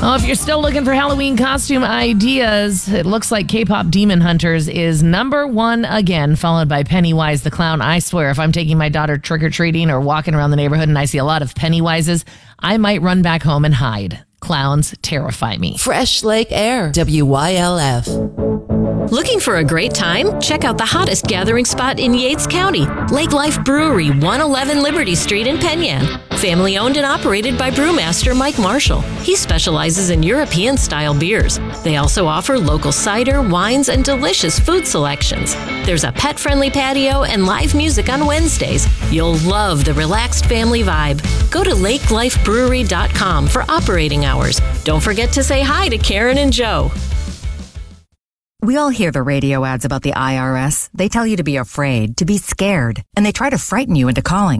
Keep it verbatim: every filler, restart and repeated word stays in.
Oh, if you're still looking for Halloween costume ideas, it looks like K-pop Demon Hunters is number one again, followed by Pennywise the Clown. I swear, if I'm taking my daughter trick-or-treating or walking around the neighborhood and I see a lot of Pennywises, I might run back home and hide. Clowns terrify me. Fresh Lake Air, W Y L F. Looking for a great time? Check out the hottest gathering spot in Yates County, Lake Life Brewery, one eleven Liberty Street in Penyan. Family owned and operated by brewmaster Mike Marshall. He specializes in European-style beers. They also offer local cider, wines, and delicious food selections. There's a pet-friendly patio and live music on Wednesdays. You'll love the relaxed family vibe. Go to lake life brewery dot com for operating hours. Don't forget to say hi to Karen and Joe. We all hear the radio ads about the I R S. They tell you to be afraid, to be scared, and they try to frighten you into calling.